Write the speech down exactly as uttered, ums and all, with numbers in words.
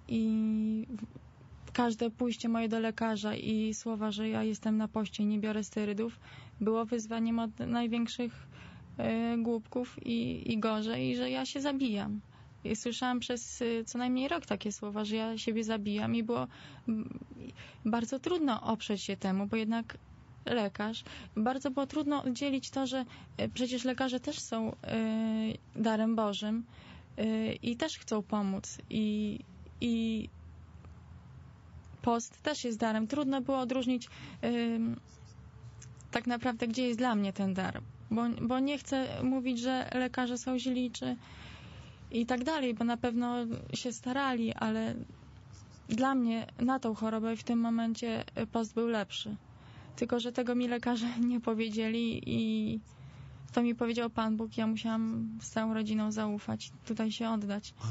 i każde pójście moje do lekarza i słowa, że ja jestem na poście i nie biorę sterydów, było wyzwaniem od największych y, głupków i, i gorzej, i że ja się zabijam. I słyszałam przez y, co najmniej rok takie słowa, że ja siebie zabijam, i było m, bardzo trudno oprzeć się temu, bo jednak lekarz, bardzo było trudno oddzielić to, że y, przecież lekarze też są y, darem Bożym y, i też chcą pomóc, i, i post też jest darem. Trudno było odróżnić y, tak naprawdę, gdzie jest dla mnie ten dar. Bo, bo nie chcę mówić, że lekarze są źli, czy i tak dalej, bo na pewno się starali, ale dla mnie na tą chorobę w tym momencie post był lepszy. Tylko że tego mi lekarze nie powiedzieli i to mi powiedział Pan Bóg. Ja musiałam z całą rodziną zaufać, tutaj się oddać.